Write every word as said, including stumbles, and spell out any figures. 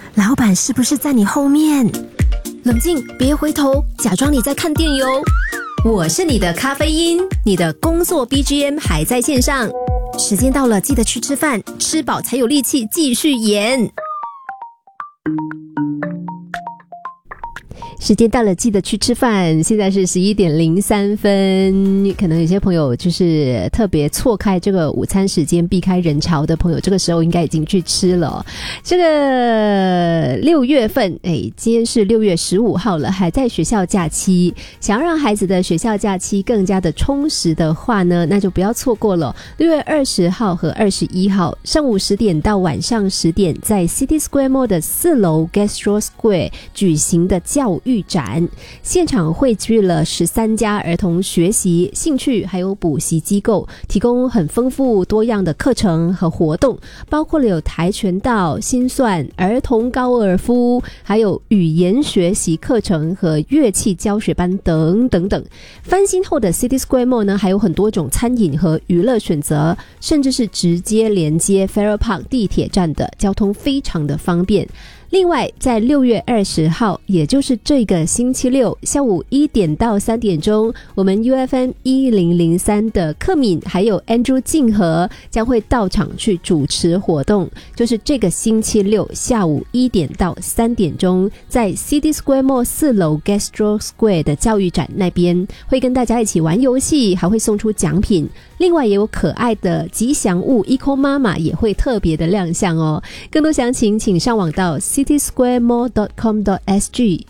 老板是不是在你后面？冷静，别回头，假装你在看电邮。我是你的咖啡因，你的工作 B G M 还在线上。时间到了，记得去吃饭，吃饱才有力气继续演。时间到了，记得去吃饭。现在是十一点零三分，可能有些朋友就是特别错开这个午餐时间，避开人潮的朋友，这个时候应该已经去吃了。这个六月份，哎，今天是六月十五号了，还在学校假期。想要让孩子的学校假期更加的充实的话呢，那就不要错过了。六月二十号和二十一号上午十点到晚上十点，在 City Square Mall 的四楼 Gastro Square 举行的教育展，现场汇聚了十三家儿童学习、兴趣还有补习机构，提供很丰富多样的课程和活动，包括了有跆拳道、心算、儿童高尔夫，还有语言学习课程和乐器教学班等等等。翻新后的 City Square Mall 呢，还有很多种餐饮和娱乐选择，甚至是直接连接 Farrer Park 地铁站的，交通非常的方便。另外在六月二十号，也就是这个星期六下午一点到三点钟，我们 U F M 一零零三的克敏还有 Andrew 静和将会到场去主持活动，就是这个星期六下午一点到三点钟，在 City Square Mall 四楼 Gastro Square 的教育展那边，会跟大家一起玩游戏，还会送出奖品。另外也有可爱的吉祥物 Eco 妈妈也会特别的亮相哦。更多详情请上网到 city square mall dot com dot s g。